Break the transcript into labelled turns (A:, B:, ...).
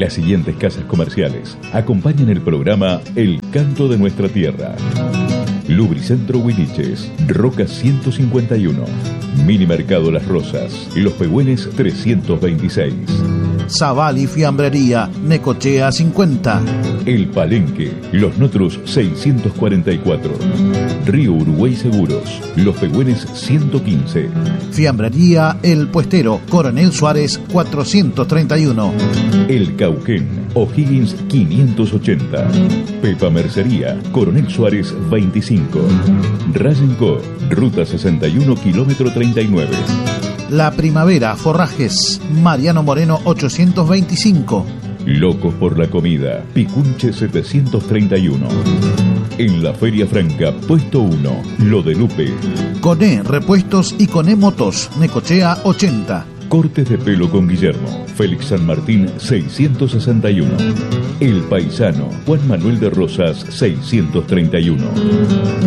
A: Las siguientes casas comerciales acompañan el programa El Canto de Nuestra Tierra. Lubricentro Huiliches, Roca 151, Mini Mercado Las Rosas, Los Pehuen 326.
B: Zabali Fiambrería, Necochea 50.
A: El Palenque, Los Notros 644. Río Uruguay Seguros, Los Pehuen 115.
B: Fiambrería El Puestero, Coronel Suárez 431.
A: El Cauquén, O'Higgins 580. Pepa Mercería, Coronel Suárez 25. Rayenco, Ruta 61, kilómetro 39.
B: La Primavera, Forrajes, Mariano Moreno 825.
A: Locos por la Comida, Picunche 731. En la Feria Franca, puesto 1, Lo de Lupe.
B: Coné Repuestos y Coné Motos, Necochea 80.
A: Cortes de pelo con Guillermo, Félix San Martín 661. El Paisano, Juan Manuel de Rosas 631.